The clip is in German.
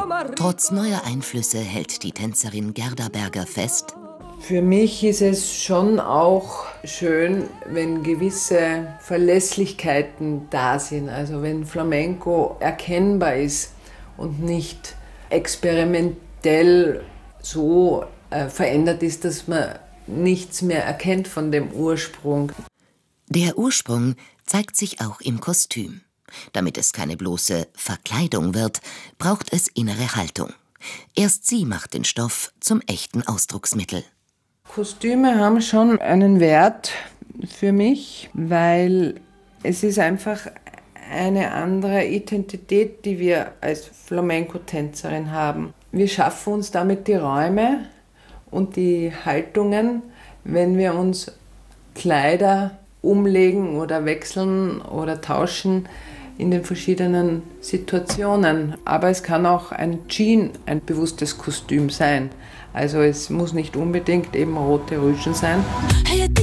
Trotz neuer Einflüsse hält die Tänzerin Gerda Berger fest: Für mich ist es schon auch schön, wenn gewisse Verlässlichkeiten da sind. Also wenn Flamenco erkennbar ist und nicht experimentell so verändert ist, dass man nichts mehr erkennt von dem Ursprung. Der Ursprung zeigt sich auch im Kostüm. Damit es keine bloße Verkleidung wird, braucht es innere Haltung. Erst sie macht den Stoff zum echten Ausdrucksmittel. Kostüme haben schon einen Wert für mich, weil es ist einfach eine andere Identität, die wir als Flamenco-Tänzerin haben. Wir schaffen uns damit die Räume und die Haltungen, wenn wir uns Kleider umlegen oder wechseln oder tauschen in den verschiedenen Situationen. Aber es kann auch ein Jean, ein bewusstes Kostüm sein. Also es muss nicht unbedingt eben rote Rüschen sein.